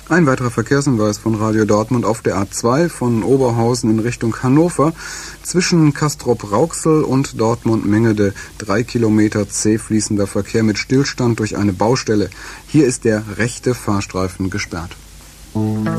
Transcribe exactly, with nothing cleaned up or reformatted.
Ein weiterer Verkehrshinweis von Radio Dortmund auf der A zwei von Oberhausen in Richtung Hannover. Zwischen Castrop-Rauxel und Dortmund-Mengede drei Kilometer zäh fließender Verkehr mit Stillstand durch eine Baustelle. Hier ist der rechte Fahrstreifen gesperrt.